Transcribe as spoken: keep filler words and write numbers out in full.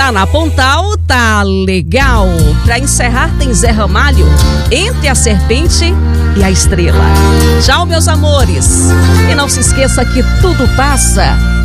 Tá na Pontal, tá legal. Pra encerrar tem Zé Ramalho, Entre a Serpente e a Estrela. Tchau, meus amores. E não se esqueça que tudo passa,